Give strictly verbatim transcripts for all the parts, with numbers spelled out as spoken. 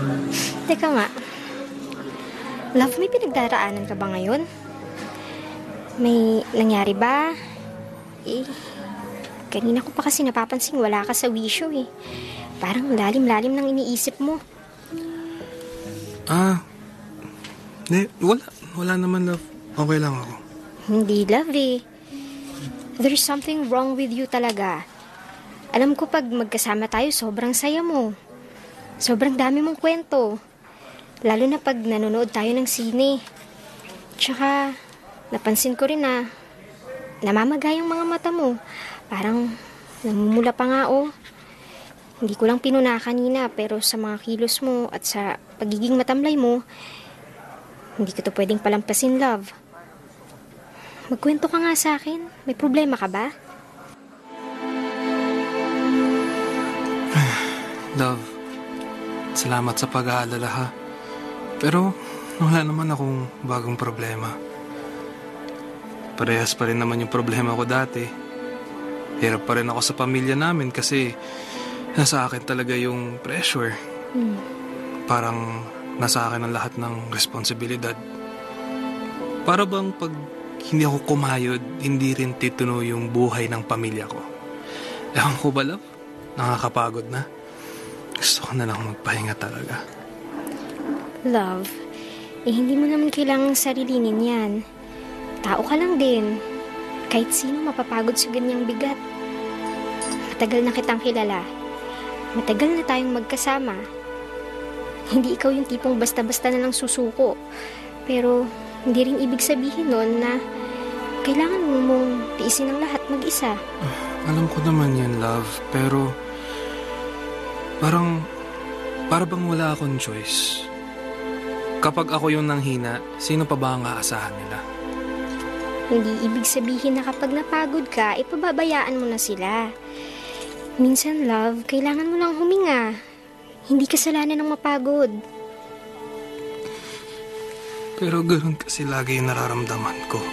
Teka nga, love, may pinagdaraanan ka ba ngayon? May nangyari ba? Eh, kanina ko pa kasi napapansin wala ka sa wisyo eh. Parang lalim-lalim ng iniisip mo. Ah, ne, wala. Wala naman, love. Okay lang ako. Hindi, love eh. There's something wrong with you talaga. Alam ko pag magkasama tayo, sobrang saya mo. Sobrang dami mong kwento. Lalo na pag nanonood tayo ng sine. Tsaka, napansin ko rin na namamagay ang mga mata mo. Parang namumula pa nga oh. Hindi ko lang pinuna kanina pero sa mga kilos mo at sa pagiging matamlay mo, hindi ko to pwedeng palampasin, love. Magkwento ka nga sa akin. May problema ka ba? Love, salamat sa pag-aalala ha. Pero wala naman akong bagong problema. Parehas pa rin naman yung problema ko dati. Hirap pa rin ako sa pamilya namin kasi nasa akin talaga yung pressure. Hmm. Parang nasa akin ang lahat ng responsibilidad. Para bang pag hindi ako kumayod, hindi rin tituno yung buhay ng pamilya ko. Ewan ko ba, love? Nakakapagod na. Gusto ko na lang magpahinga talaga. Love, eh hindi mo naman kailangang sarilinin yan. Tao ka lang din. Kahit sino mapapagod sa ganyang bigat. Matagal na kitang kilala. Matagal na tayong magkasama. Hindi ikaw yung tipong basta-basta na lang susuko. Pero hindi rin ibig sabihin nun na kailangan mo mong tiisin ang lahat mag-isa. Uh, alam ko naman yan, love. Pero parang para bang wala akong choice. Kapag ako yung nanghina, sino pa ba ang aasahan nila? Hindi ibig sabihin na kapag napagod ka, ipababayaan mo na sila. Minsan, love, kailangan mo lang huminga. Hindi kasalanan ng mapagod. Pero ganoon kasi lagi yung nararamdaman ko.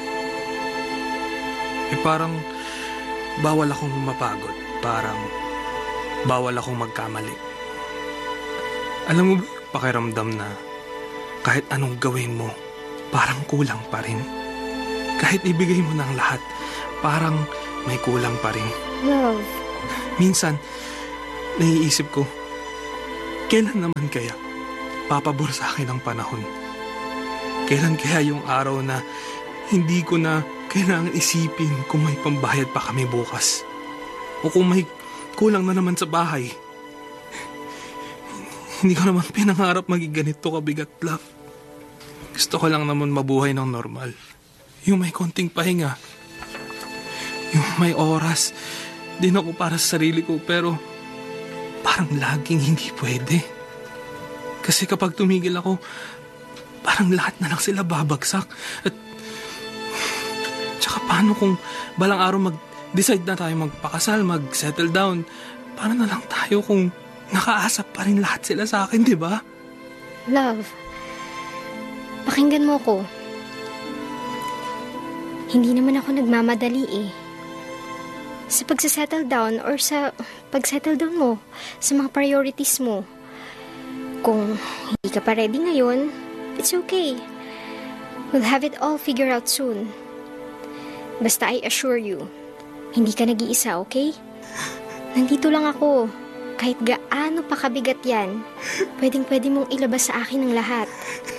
Eh parang bawal akong mapagod. Parang bawal akong magkamali. Alam mo ba yung pakiramdam na kahit anong gawin mo, parang kulang pa rin? Kahit ibigay mo ng lahat, parang may kulang pa rin. Love. Minsan, naiisip ko, kailan naman kaya papabor sa akin ang panahon? Kailan kaya yung araw na hindi ko na kailangan isipin kung may pambayad pa kami bukas? O kung may kulang na naman sa bahay? Hindi ko naman pinangarap maging ganito kabigat, love. Gusto ko lang naman mabuhay ng normal. Yung may konting pahinga. Yung may oras din ako para sa sarili ko, pero parang laging hindi pwede. Kasi kapag tumigil ako, parang lahat na lang sila babagsak. At tsaka paano kung balang araw mag-decide na tayo magpakasal, mag-settle down? Paano na lang tayo kung nakaasap pa rin lahat sila sa akin, di ba? Love, pakinggan mo ko. Hindi naman ako nagmamadali eh. Sa pagsasettle down or sa pagsettle down mo, sa mga priorities mo. Kung hindi ka pa ready ngayon, it's okay. We'll have it all figured out soon. Basta I assure you, hindi ka nag-iisa, okay? Nandito lang ako. Kahit gaano pa kabigat yan, pwedeng-pwede mong ilabas sa akin ang lahat.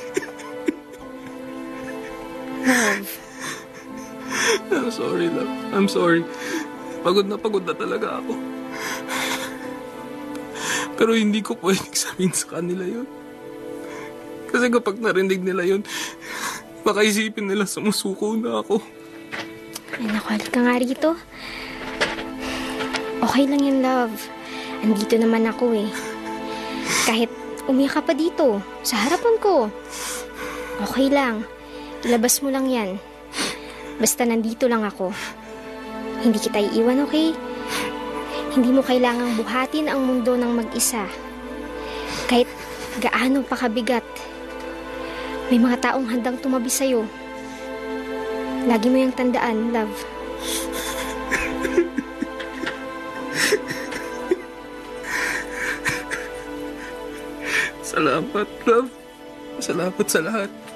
Love. I'm sorry, love. I'm sorry. Pagod na pagod na talaga ako. Pero hindi ko pwedeng sabihin sa kanila yun. Kasi kapag narinig nila yun, baka isipin nila sumusuko na ako. Ay, naku, halika ka nga rito. Okay lang yan, love. Andito naman ako eh. Kahit umiyak ka pa dito, sa harapan ko. Okay lang. Ilabas mo lang yan. Basta nandito lang ako. Hindi kita iiwan, okay? Hindi mo kailangang buhatin ang mundo ng mag-isa. Kahit gaano pa kabigat. May mga taong handang tumabi sa'yo. Lagi mo yung tandaan, love. Salamat, love. Salamat sa lahat.